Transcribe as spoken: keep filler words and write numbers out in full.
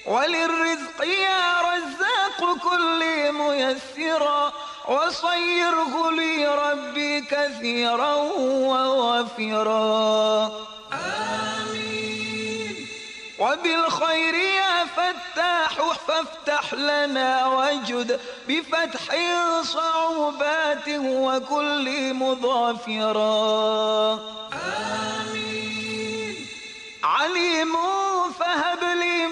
وللرزق يا رزاق كل ميسرا، وصيره لي ربي كثيرا ووافرا. آمين. وبالخير يا فتاح فافتح لنا وجد بفتح صعوبات وكل مظافرا. آمين. عليم